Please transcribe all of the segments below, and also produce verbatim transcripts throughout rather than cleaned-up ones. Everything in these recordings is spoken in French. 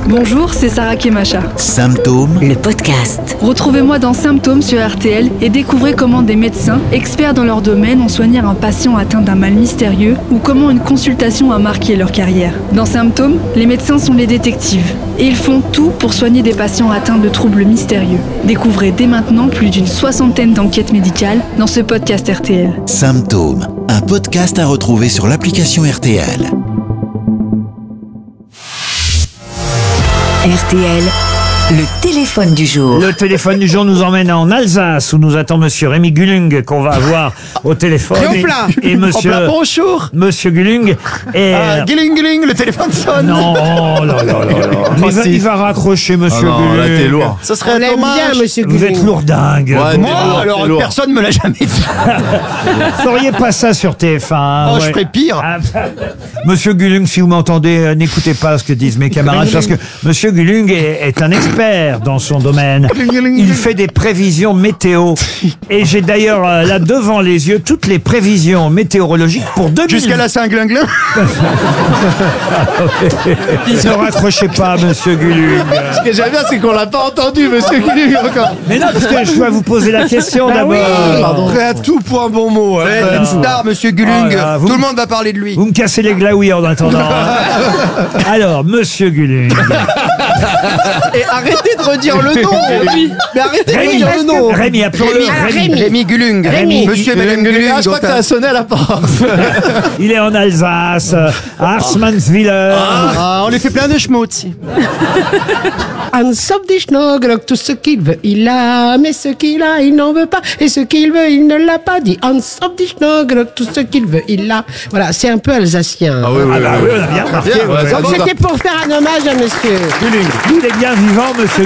Bonjour, c'est Sarah Kemacha. Symptômes, le podcast. Retrouvez-moi dans Symptômes sur R T L et découvrez comment des médecins, experts dans leur domaine, ont soigné un patient atteint d'un mal mystérieux ou comment une consultation a marqué leur carrière. Dans Symptômes, les médecins sont les détectives et ils font tout pour soigner des patients atteints de troubles mystérieux. Découvrez dès maintenant plus d'une soixantaine d'enquêtes médicales dans ce podcast R T L. Symptômes, un podcast à retrouver sur l'application R T L. R T L, le téléphone du jour. Le téléphone du jour nous emmène en Alsace où nous attend monsieur Rémi Gulung qu'on va avoir au téléphone. Et, et monsieur, bonjour. monsieur Gulung et Ah, Gulung, Gulung, le téléphone sonne. non, oh là là là là. Il va, il va raccrocher monsieur Ah non, Gulung. là, t'es lourd. Ça serait On l'aime dommage. bien, monsieur Vous êtes Gulung. lourdingue. Ouais, Vous- moi, alors lourd. personne me l'a jamais fait. Vous feriez pas ça sur T F un. Oh, ouais. je ferais pire. Ah, monsieur Gulung, si vous m'entendez, euh, n'écoutez pas ce que disent mes camarades parce que monsieur Gulung est, est un expert dans son domaine. Il fait des prévisions météo. Et j'ai d'ailleurs euh, là devant les yeux toutes les prévisions météorologiques pour deux mille vingt. Jusqu'à la Saint-Glinglin. Ne raccrochez pas, monsieur Gulung. Ce que j'aime bien, c'est qu'on l'a pas entendu, monsieur Gulung, encore. Mais non, parce que je dois vous poser la question d'abord. Pardon. Prêt à tout pour un bon mot. hein. Ouais, une star, monsieur Gulung. Oh là, vous- Tout le monde va parler de lui. Vous me cassez les glaouis en attendant. hein. Alors, monsieur Gulung. Et arrêtez de redire le nom. Mais arrêtez de Rémi, redire le nom. Rémi, appelons-le Ah, Rémi. Rémi. Rémi Gulung. Rémi. Monsieur et madame Gulung. Ah, je crois que ça a sonné à la porte. Il est en Alsace, à Arsmanswiller. Ah, on lui fait plein de schmutz. Hans op die Schnogrok, tout ce qu'il veut, il l'a, mais ce qu'il a, il n'en veut pas, et ce qu'il veut, il ne l'a pas dit. Hans op die Schnogrok, tout ce qu'il veut, il l'a. Voilà, c'est un peu alsacien. Ah oui, oui, Ah bah oui, on a bien remarqué. Bien, ouais, ouais. ça Donc c'était pour faire un hommage à monsieur Gulung. Il est bien vivant, monsieur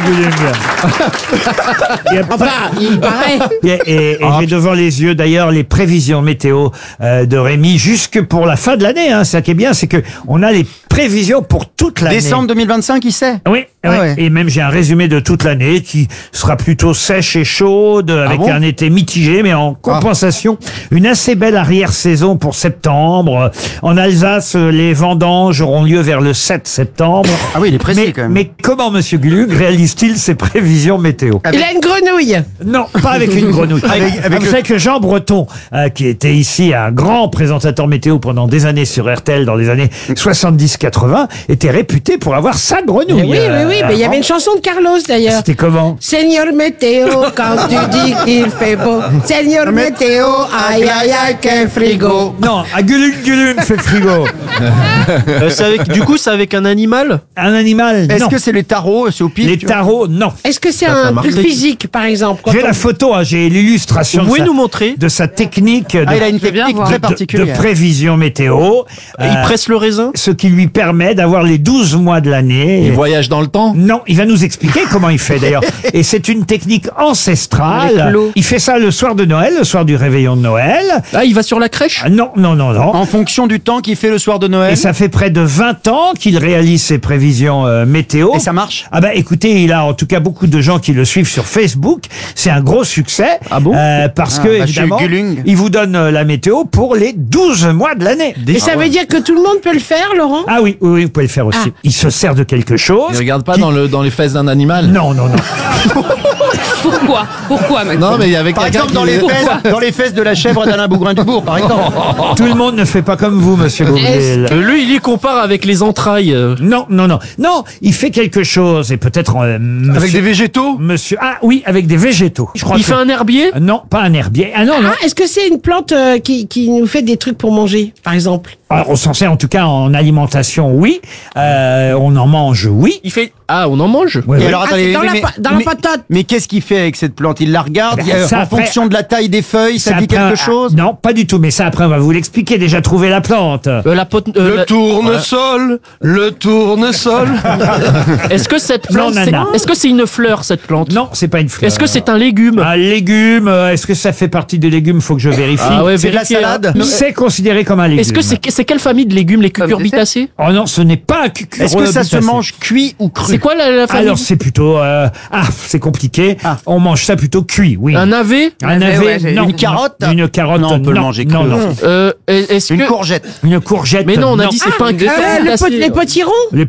Gulung. Et après- Enfin, il paraît. Et, et- et j'ai devant les yeux d'ailleurs les prévisions météo euh, de Rémi jusque pour la fin de l'année. Hein. Ça qui est bien, c'est que on a les prévisions pour toute l'année. Décembre deux mille vingt-cinq, il sait. Oui, Ah oui. ouais. Et même j'ai un résumé de toute l'année qui sera plutôt sèche et chaude, avec bon un été mitigé, mais en compensation, une assez belle arrière-saison pour septembre. En Alsace, les vendanges auront lieu vers le sept septembre. Ah oui, il est précis mais, quand même. mais comment monsieur Gulung réalise-t-il ses prévisions météo? Il a une grenouille. Non, pas avec une grenouille. Avec- avec Vous le- savez que Jean Breton, euh, qui était ici un grand présentateur météo pendant des années sur R T L dans les années soixante-dix quatre-vingt, était réputé pour avoir sa grenouille. Oui, oui, Euh, oui, mais il y avait une chanson de Carlos d'ailleurs. C'était comment? Seigneur météo, quand tu dis qu'il fait beau. Seigneur météo, aïe aïe aïe, quel frigo. Non, à Gulung Gulung fait frigo. Euh, c'est avec, du coup, c'est avec un animal. Un animal, Est-ce non. que c'est les tarots? C'est au pif? Les tu vois tarots, non. Est-ce que c'est un truc physique, par exemple quand J'ai on- la photo, hein, j'ai l'illustration Vous de pouvez sa, nous montrer de sa technique de, Ah, il a une technique de- très de- particulière. de prévision météo. Il Euh, presse le raisin. ce qui lui permet d'avoir les douze mois de l'année. Il voyage dans le temps. Non, il va nous expliquer comment il fait d'ailleurs. Et c'est une technique Avec ancestrale. l'eau. Il fait ça le soir de Noël, le soir du réveillon de Noël. Ah, il va sur la crèche. Ah, non, non, non, non. En fonction du temps qu'il fait le soir de Noël. Et ça fait près de vingt ans qu'il réalise ses prévisions euh, météo. Et ça marche? Ah bah écoutez, il a en tout cas beaucoup de gens qui le suivent sur Facebook. C'est un gros succès. Ah bon Euh, Parce Ah, que monsieur évidemment, Gulung. il vous donne euh, la météo pour les douze mois de l'année. Et ça veut dire que tout le monde peut le faire, Laurent? Ah oui, oui, oui, vous pouvez le faire aussi. Ah. Il se sert de quelque chose. Il regarde pas qui- dans, le, dans les fesses d'un animal. Non, non, non. Pourquoi Pourquoi maintenant Non, mais il y avait Par quelqu'un exemple, dans qui- les, fesses, dans les fesses de la chèvre d'Alain Bougrain-Dubourg, par exemple. Tout le monde ne fait pas comme vous, monsieur Bourvil. Euh, lui, il y compare avec les entrailles. euh. Non, non, non. Non, il fait quelque chose et peut-être euh, monsieur, Avec des végétaux. monsieur ah oui, avec des végétaux. Je crois Il que- fait un herbier. Non, pas un herbier. Ah non, non. Ah, est-ce que c'est une plante euh, qui, qui nous fait des trucs pour manger, par exemple? Alors, on s'en sert en tout cas en alimentation, oui. Euh, on en mange, oui. Il fait. Ah, on en mange. Oui, Et oui. alors, Ah, attendez, c'est dans la mais, pa- dans la mais- patate. mais qu'est-ce qu'il fait avec cette plante? Il la regarde, Ben, il- ça, en après- fonction de la taille des feuilles, ça, Ça, dit après, quelque ah, chose? Non, pas du tout. Mais ça, après, on va vous l'expliquer. Déjà, trouver la plante. Euh, la pot- euh, la- tournesol, le tournesol. Est-ce que cette Non, plante, c'est- nana. est-ce que c'est une fleur cette plante? Non, c'est pas une fleur. Est-ce que c'est un légume? un légume? euh, Est-ce que ça fait partie des légumes? Faut que je vérifie. Ah ouais, C'est de la vérifiez, hein. salade? C'est considéré comme un légume. Est-ce que c'est c'est quelle famille de légumes, les cucurbitacées? Oh non, ce n'est pas un cucurbitacé. Est-ce que ça se mange cuit ou cru? C'est quoi la, la famille? Alors c'est plutôt euh, ah c'est compliqué. Ah. On mange ça plutôt cuit, oui. Un navet? Un navet, ouais, j'ai- non. Une carotte? Non. Une carotte, Non, on peut le manger cru Non, non. aussi. Euh, est-ce Une que courgette. Une courgette. Mais non, on a dit c'est pas un Ah, le pot- cucurbitacé. les potirons? Les